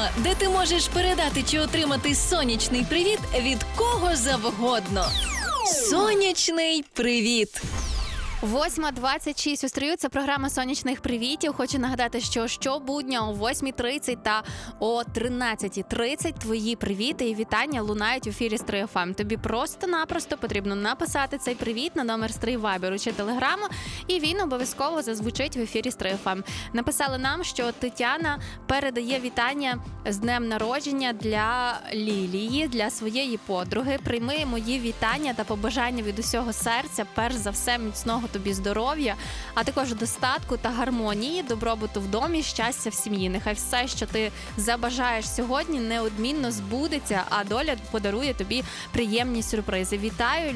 програма, де ти можеш передати чи отримати сонячний привіт від кого завгодно. Сонячний привіт! 8:26 у стрію. Це програма сонячних привітів. Хочу нагадати, що щобудня о 8:30 та о 13:30 твої привіти і вітання лунають в ефірі Стрий ФМ. Тобі просто-напросто потрібно написати цей привіт на номер Стрий Вайберу чи Телеграму, і він обов'язково зазвучить в ефірі Стрий ФМ. Написали нам, що Тетяна передає вітання з днем народження для Лілії, для своєї подруги. Прийми мої вітання та побажання від усього серця. Перш за все, міцного тобі здоров'я, а також достатку та гармонії, добробуту в домі, щастя в сім'ї. Нехай все, що ти забажаєш сьогодні, неодмінно збудеться, а доля подарує тобі приємні сюрпризи. Вітаю,